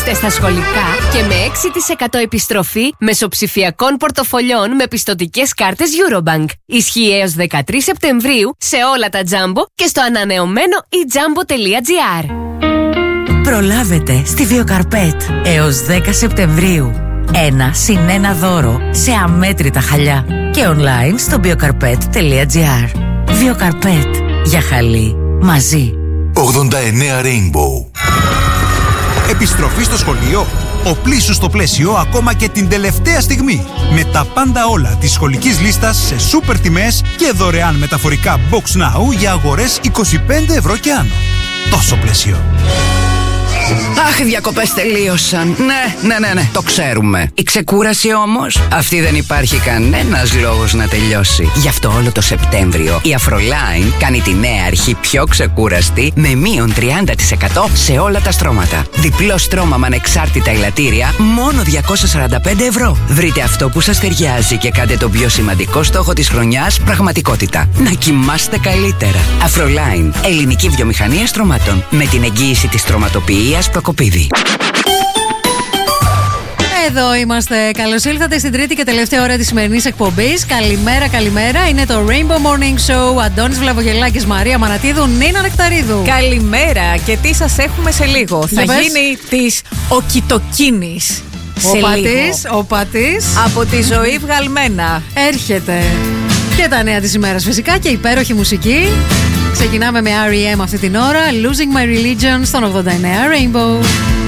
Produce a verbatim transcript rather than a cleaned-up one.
Μπείτε στα σχολικά και με έξι τοις εκατό επιστροφή μεσοψηφιακών πορτοφολιών με πιστωτικές κάρτες Eurobank. Ισχύει έως δεκατρείς Σεπτεμβρίου σε όλα τα Jumbo και στο ανανεωμένο e jumbo τελεία gr. Προλάβετε στη Βιοκαρπέτ έως δέκα Σεπτεμβρίου. Ένα συν ένα δώρο σε αμέτρητα χαλιά και online στο biocarpet τελεία gr. Βιοκαρπέτ, για χαλί μαζί. ογδόντα εννέα Rainbow. Επιστροφή στο σχολείο. Οπλίσου στο πλαίσιο ακόμα και την τελευταία στιγμή. Με τα πάντα όλα της σχολικής λίστας σε σούπερ τιμές και δωρεάν μεταφορικά Box Now για αγορές είκοσι πέντε ευρώ και άνω. Τόσο πλαίσιο. Αχ, οι διακοπές τελείωσαν. Ναι, ναι, ναι, ναι, το ξέρουμε. Η ξεκούραση όμως, αυτή δεν υπάρχει κανένας λόγος να τελειώσει. Γι' αυτό όλο το Σεπτέμβριο η Afroline κάνει τη νέα αρχή πιο ξεκούραστη με μείον τριάντα τοις εκατό σε όλα τα στρώματα. Διπλό στρώμα με ανεξάρτητα ελαττήρια, μόνο διακόσια σαράντα πέντε ευρώ. Βρείτε αυτό που σας ταιριάζει και κάντε τον πιο σημαντικό στόχο της χρονιάς πραγματικότητα. Να κοιμάστε καλύτερα. Afroline, ελληνική βιομηχανία στρωμάτων. Με την εγγύηση της στρωματοποιίας Προκοπίδη. Εδώ είμαστε. Καλώς ήλθατε στην τρίτη και τελευταία ώρα της σημερινής εκπομπής. Καλημέρα, καλημέρα. Είναι το Rainbow Morning Show. Αντώνης Βλαβογελάκης, Μαρία Μανατίδου, Νίνα Νεκταρίδου. Καλημέρα. Και τι σας έχουμε σε λίγο. Για Θα πες. γίνει της Οκιτοκίνης. Ο πατής, ο πατής. Από τη ζωή βγαλμένα. Έρχεται. Και τα νέα της ημέρας φυσικά και υπέροχη μουσική. Ξεκινάμε με αρ ι εμ αυτή την ώρα. Losing My Religion στον ογδόντα εννέα Rainbow.